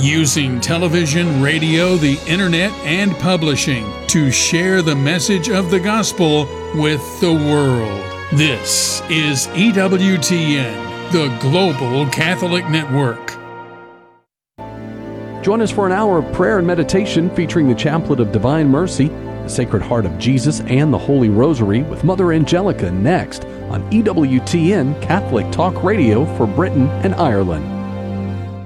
using television, radio, the internet, and publishing to share the message of the gospel with the world. This is EWTN, the Global Catholic Network. Join us for an hour of prayer and meditation featuring the Chaplet of Divine Mercy, the Sacred Heart of Jesus, and the Holy Rosary with Mother Angelica next on EWTN Catholic Talk Radio for Britain and Ireland.